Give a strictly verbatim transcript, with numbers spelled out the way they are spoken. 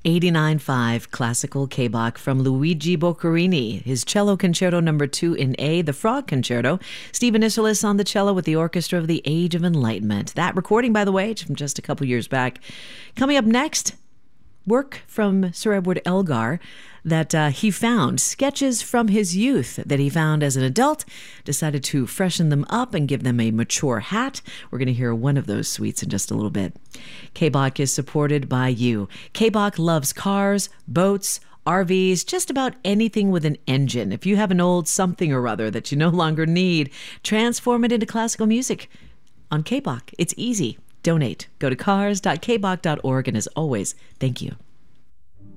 eighty-nine point five classical K-Bach from Luigi Boccherini, his cello concerto number two in A, the Frog Concerto. Stephen Isserlis on the cello with the Orchestra of the Age of Enlightenment. That recording, by the way, from just a couple years back. Coming up next, work from Sir Edward Elgar that uh, he found, sketches from his youth that he found as an adult, decided to freshen them up and give them a mature hat. We're going to hear one of those suites in just a little bit. K-Bach is supported by you. K-Bach loves cars, boats, R Vs, just about anything with an engine. If you have an old something or other that you no longer need, transform it into classical music on K-Bach. It's easy. Donate. Go to cars dot k bach dot org, and as always, thank you.